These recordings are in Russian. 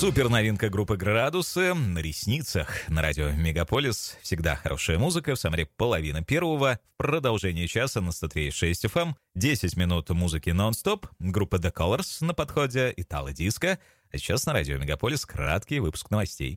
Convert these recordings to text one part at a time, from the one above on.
Супер новинка группы «Градусы» на ресницах. На радио «Мегаполис» всегда хорошая музыка. В Самаре половина первого. В продолжении часа на 103.6 FM. 10 минут музыки нон-стоп. Группа The Colors на подходе. Итало-диско. А сейчас на радио «Мегаполис» краткий выпуск новостей.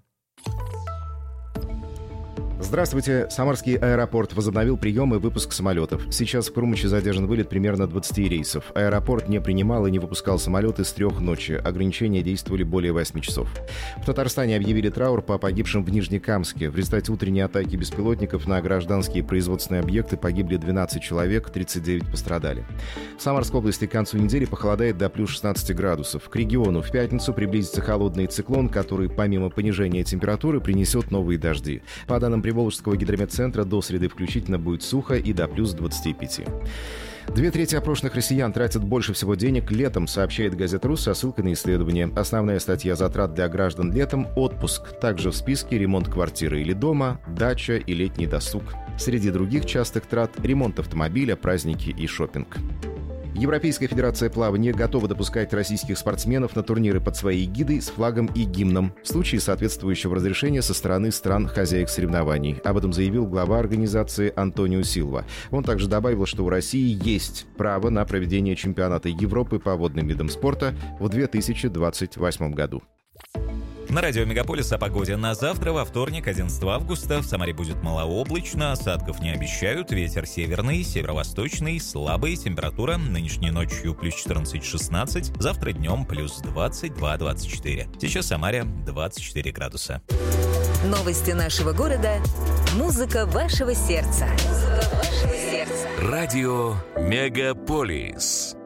Здравствуйте. Самарский аэропорт возобновил прием и выпуск самолетов. Сейчас в Крумыче задержан вылет примерно 20 рейсов. Аэропорт не принимал и не выпускал самолеты с 3 ночи. Ограничения действовали более 8 часов. В Татарстане объявили траур по погибшим в Нижнекамске. В результате утренней атаки беспилотников на гражданские производственные объекты погибли 12 человек, 39 пострадали. В Самарской области к концу недели похолодает до плюс 16 градусов. К региону в пятницу приблизится холодный циклон, который помимо понижения температуры принесет новые дожди. По данным Приволжского гидрометцентра, до среды включительно будет сухо и до плюс 25. 2/3 опрошенных россиян тратят больше всего денег летом, сообщает газета «Рус» со ссылкой на исследование. Основная статья затрат для граждан летом – отпуск. Также в списке ремонт квартиры или дома, дача и летний досуг. Среди других частых трат – ремонт автомобиля, праздники и шопинг. Европейская федерация плавания готова допускать российских спортсменов на турниры под своей эгидой с флагом и гимном в случае соответствующего разрешения со стороны стран-хозяек соревнований. Об этом заявил глава организации Антонио Силва. Он также добавил, что у России есть право на проведение чемпионата Европы по водным видам спорта в 2028 году. На радио «Мегаполис» о погоде. На завтра, во вторник, 11 августа, в Самаре будет малооблачно, осадков не обещают, ветер северный, северо-восточный, слабый, температура нынешней ночью плюс 14-16, завтра днем плюс 22-24. Сейчас в Самаре 24 градуса. Новости нашего города. Музыка вашего сердца. Радио «Мегаполис».